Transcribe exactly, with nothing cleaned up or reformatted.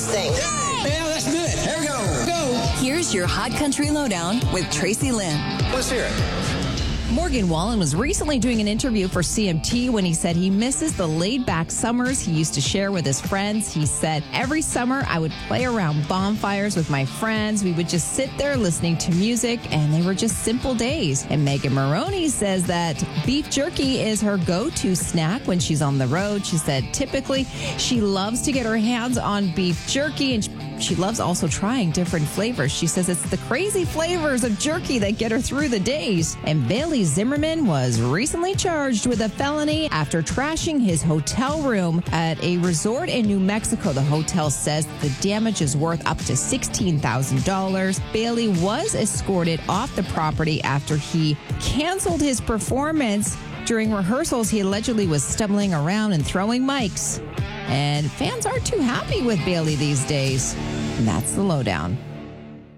this thing. Yeah, that's good. Here we go. Go. Here's your Hot Country Lowdown with Tracy Lynn. Let's hear it. Morgan Wallen was recently doing an interview for C M T when he said he misses the laid-back summers he used to share with his friends. He said, every summer I would play around bonfires with my friends. We would just sit there listening to music, and they were just simple days. And Megan Maroney says that beef jerky is her go-to snack when she's on the road. She said typically she loves to get her hands on beef jerky, and she loves also trying different flavors. She says it's the crazy flavors of jerky that get her through the days. And Bailey Zimmerman was recently charged with a felony after trashing his hotel room at a resort in New Mexico. The hotel says the damage is worth up to sixteen thousand dollars. Bailey was escorted off the property after he canceled his performance. During rehearsals, he allegedly was stumbling around and throwing mics. And fans aren't too happy with Bailey these days. And that's the lowdown.